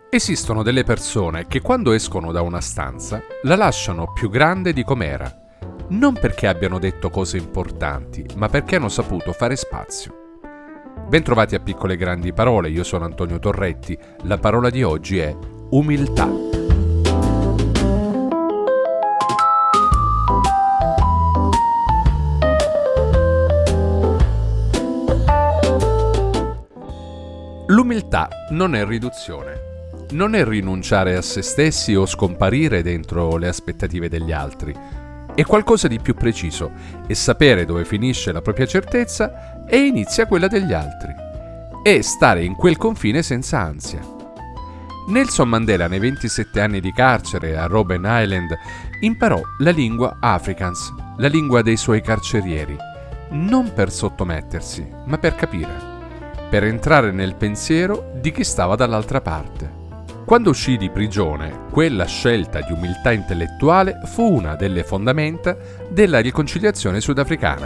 Esistono delle persone che quando escono da una stanza la lasciano più grande di com'era, non perché abbiano detto cose importanti, ma perché hanno saputo fare spazio. Bentrovati a Piccole Grandi Parole, io sono Antonio Torretti, la parola di oggi è umiltà. L'umiltà non è riduzione. Non è rinunciare a se stessi o scomparire dentro le aspettative degli altri. È qualcosa di più preciso, è sapere dove finisce la propria certezza e inizia quella degli altri. È stare in quel confine senza ansia. Nelson Mandela, nei 27 anni di carcere a Robben Island, imparò la lingua Afrikaans, la lingua dei suoi carcerieri, non per sottomettersi, ma per capire, per entrare nel pensiero di chi stava dall'altra parte. Quando uscì di prigione, quella scelta di umiltà intellettuale fu una delle fondamenta della riconciliazione sudafricana.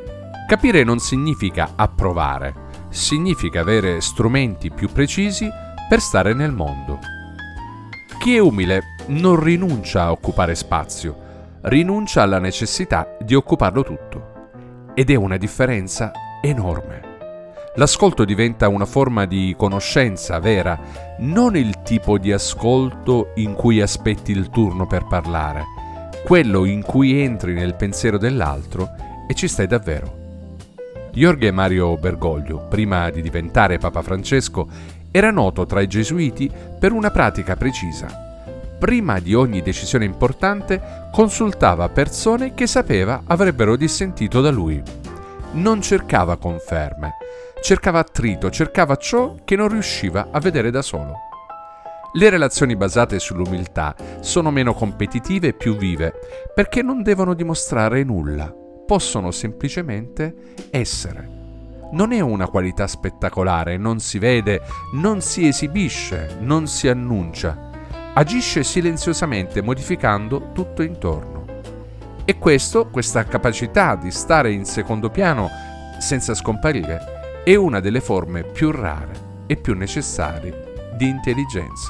Capire non significa approvare, significa avere strumenti più precisi per stare nel mondo. Chi è umile non rinuncia a occupare spazio, rinuncia alla necessità di occuparlo tutto. Ed è una differenza enorme. L'ascolto diventa una forma di conoscenza vera, non il tipo di ascolto in cui aspetti il turno per parlare, quello in cui entri nel pensiero dell'altro e ci stai davvero. Jorge Mario Bergoglio, prima di diventare Papa Francesco, era noto tra i gesuiti per una pratica precisa. Prima di ogni decisione importante consultava persone che sapeva avrebbero dissentito da lui. Non cercava conferme, cercava attrito, cercava ciò che non riusciva a vedere da solo. Le relazioni basate sull'umiltà sono meno competitive e più vive, perché non devono dimostrare nulla, possono semplicemente essere. Non è una qualità spettacolare, non si vede, non si esibisce, non si annuncia. Agisce silenziosamente, modificando tutto intorno. E questa capacità di stare in secondo piano senza scomparire, è una delle forme più rare e più necessarie di intelligenza.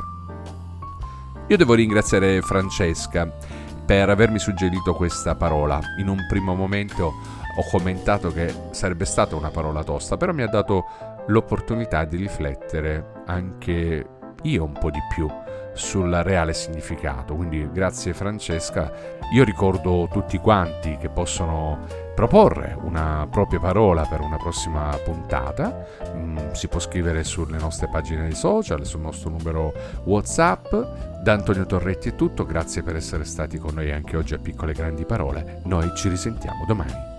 Io devo ringraziare Francesca per avermi suggerito questa parola. In un primo momento ho commentato che sarebbe stata una parola tosta, però mi ha dato l'opportunità di riflettere anche io un po' di più sul reale significato. Quindi grazie Francesca. Io ricordo tutti quanti che possono proporre una propria parola per una prossima puntata. Si può scrivere sulle nostre pagine di social, sul nostro numero WhatsApp. Da Antonio Torretti è tutto, grazie per essere stati con noi anche oggi a Piccole Grandi Parole. Noi ci risentiamo domani.